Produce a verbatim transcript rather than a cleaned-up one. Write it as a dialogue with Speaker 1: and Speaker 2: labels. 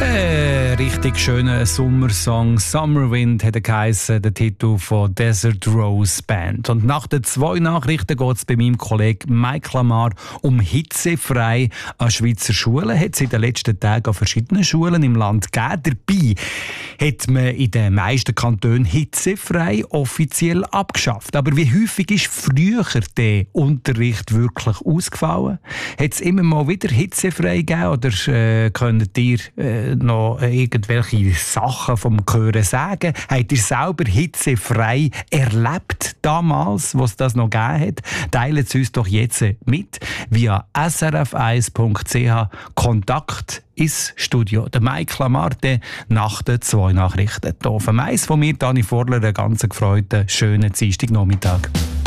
Speaker 1: Ein richtig schöner Sommersong. Summer Wind hat er geheissen, der Titel von Desert Rose Band. Und nach den zwei Nachrichten geht es bei meinem Kollegen Mike Lamar um hitzefrei an Schweizer Schulen. Hat es in den letzten Tagen an verschiedenen Schulen im Land gegeben. Dabei hat man in den meisten Kantonen hitzefrei offiziell abgeschafft. Aber wie häufig ist früher der Unterricht wirklich ausgefallen? Hat es immer mal wieder hitzefrei gegeben oder äh, könnt ihr äh, noch irgendwelche Sachen vom Hören sagen? Habt ihr selber hitzefrei erlebt damals, was das noch gegeben hat? Teilt es uns doch jetzt mit via s r f eins punkt c h Kontakt ins Studio. Der Mike Lamar nach den zwei Nachrichten. Hier auf dem Eis von mir, Dani Vorler, einen ganz gefreuten, schönen Dienstagnachmittag.